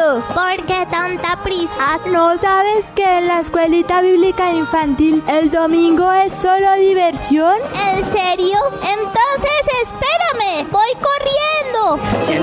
rápido. ¿Por qué tanta prisa? ¿No sabes que en la escuelita bíblica infantil el domingo es solo diversión? ¿En serio? Entonces espérame, voy corriendo.